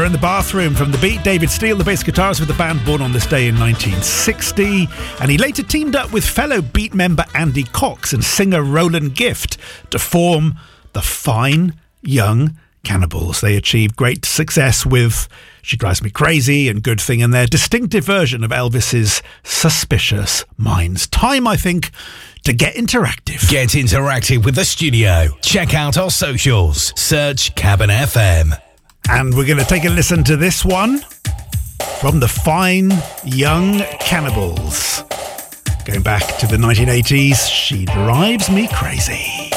in the Bathroom from The Beat. David Steele, the bass guitarist with the band, born on this day in 1960. And he later teamed up with fellow Beat member Andy Cox and singer Roland Gift to form the Fine Young Cannibals. They achieved great success with She Drives Me Crazy and Good Thing and their distinctive version of Elvis's Suspicious Minds. Time, I think, to get interactive. Get interactive with the studio. Check out our socials. Search Cabin FM. And we're going to take a listen to this one from the Fine Young Cannibals. Going back to the 1980s, She Drives Me Crazy.